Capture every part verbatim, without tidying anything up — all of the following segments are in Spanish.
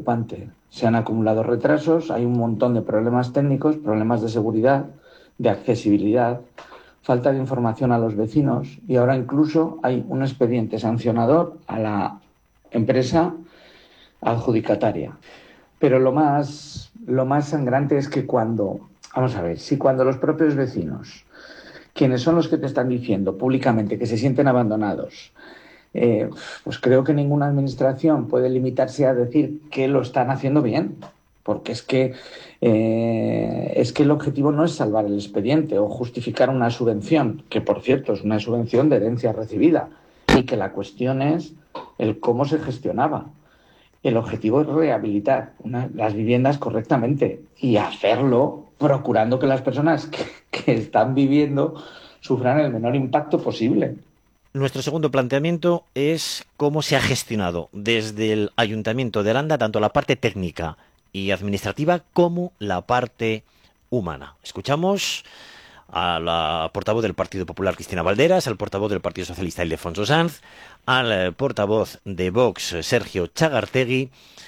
preocupante. Se han acumulado retrasos, hay un montón de problemas técnicos, problemas de seguridad, de accesibilidad, falta de información a los vecinos y ahora incluso hay un expediente sancionador a la empresa adjudicataria. Pero lo más, lo más sangrante es que cuando, vamos a ver, si cuando los propios vecinos, quienes son los que te están diciendo públicamente que se sienten abandonados, eh, pues creo que ninguna administración puede limitarse a decir que lo están haciendo bien, porque es que, eh, es que el objetivo no es salvar el expediente o justificar una subvención, que por cierto es una subvención de herencia recibida, y que la cuestión es el cómo se gestionaba. El objetivo es rehabilitar una, las viviendas correctamente y hacerlo procurando que las personas que, que están viviendo sufran el menor impacto posible. Nuestro segundo planteamiento es cómo se ha gestionado desde el Ayuntamiento de Aranda tanto la parte técnica y administrativa como la parte humana. Escuchamos a la portavoz del Partido Popular, Cristina Valderas, al portavoz del Partido Socialista, Ildefonso Sanz, al portavoz de Vox, Sergio Chagartegui,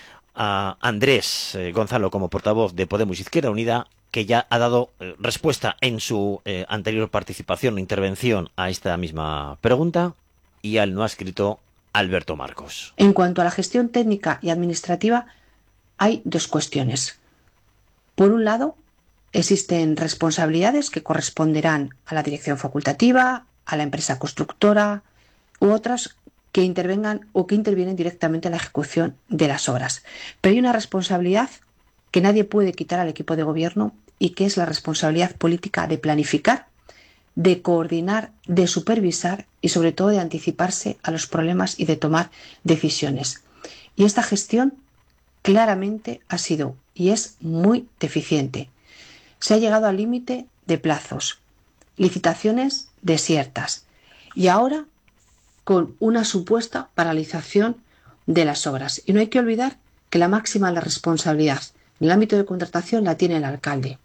a Andrés eh, Gonzalo como portavoz de Podemos Izquierda Unida, que ya ha dado eh, respuesta en su eh, anterior participación o intervención a esta misma pregunta, y al no escrito Alberto Marcos. En cuanto a la gestión técnica y administrativa, hay dos cuestiones. Por un lado, existen responsabilidades que corresponderán a la dirección facultativa, a la empresa constructora u otras que intervengan o que intervienen directamente en la ejecución de las obras. Pero hay una responsabilidad que nadie puede quitar al equipo de gobierno y que es la responsabilidad política de planificar, de coordinar, de supervisar y sobre todo de anticiparse a los problemas y de tomar decisiones. Y esta gestión claramente ha sido y es muy deficiente. Se ha llegado al límite de plazos, licitaciones desiertas y ahora con una supuesta paralización de las obras. Y no hay que olvidar que la máxima la responsabilidad en el ámbito de contratación la tiene el alcalde.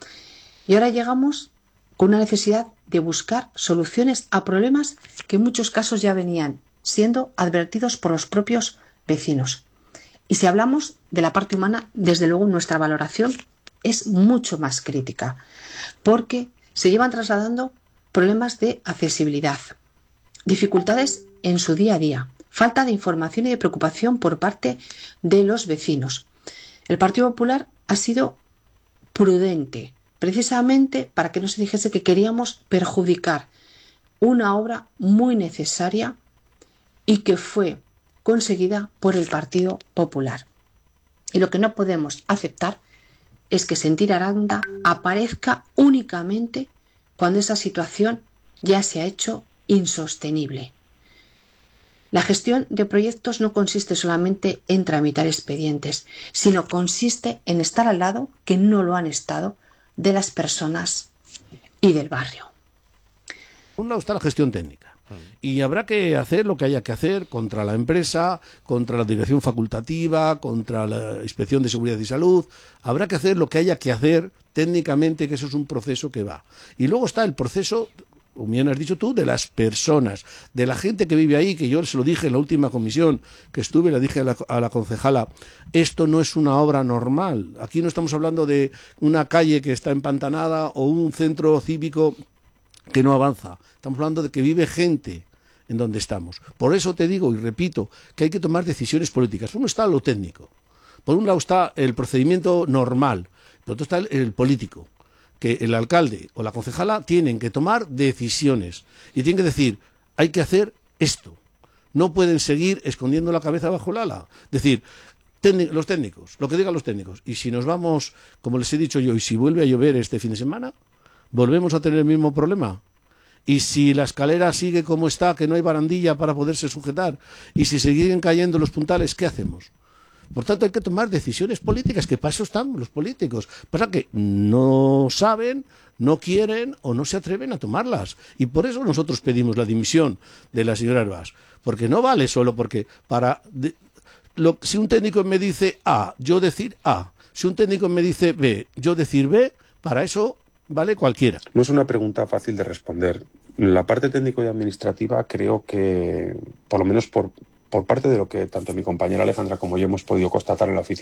Y ahora llegamos con una necesidad de buscar soluciones a problemas que en muchos casos ya venían siendo advertidos por los propios vecinos. Y si hablamos de la parte humana, desde luego nuestra valoración es mucho más crítica, porque se llevan trasladando problemas de accesibilidad, dificultades en su día a día, falta de información y de preocupación por parte de los vecinos. El Partido Popular ha sido prudente, precisamente para que no se dijese que queríamos perjudicar una obra muy necesaria y que fue conseguida por el Partido Popular. Y lo que no podemos aceptar es que Sentir Aranda aparezca únicamente cuando esa situación ya se ha hecho insostenible. La gestión de proyectos no consiste solamente en tramitar expedientes, sino consiste en estar al lado, que no lo han estado, de las personas y del barrio. Por un lado está la gestión técnica. Y habrá que hacer lo que haya que hacer contra la empresa, contra la dirección facultativa, contra la Inspección de Seguridad y Salud. Habrá que hacer lo que haya que hacer técnicamente, que eso es un proceso que va. Y luego está el proceso, como bien has dicho tú, de las personas, de la gente que vive ahí, que yo se lo dije en la última comisión que estuve, le dije a la, a la concejala, esto no es una obra normal. Aquí no estamos hablando de una calle que está empantanada o un centro cívico que no avanza. Estamos hablando de que vive gente en donde estamos. Por eso te digo y repito que hay que tomar decisiones políticas. Por uno está lo técnico, por un lado está el procedimiento normal, por otro está el, el político, que el alcalde o la concejala tienen que tomar decisiones y tienen que decir, hay que hacer esto. No pueden seguir escondiendo la cabeza bajo el ala. Es decir, los técnicos, lo que digan los técnicos. Y si nos vamos, como les he dicho yo, y si vuelve a llover este fin de semana, volvemos a tener el mismo problema. Y si la escalera sigue como está, que no hay barandilla para poderse sujetar, y si siguen cayendo los puntales, ¿qué hacemos? Por tanto, hay que tomar decisiones políticas, que para eso están los políticos. Pasa que no saben, no quieren o no se atreven a tomarlas. Y por eso nosotros pedimos la dimisión de la señora Herbás. Porque no vale solo porque para... De, lo, si un técnico me dice A, yo decir A. Si un técnico me dice B, yo decir B, para eso... vale cualquiera. No es una pregunta fácil de responder. La parte técnico y administrativa creo que, por lo menos por, por parte de lo que tanto mi compañera Alejandra como yo hemos podido constatar en la oficina,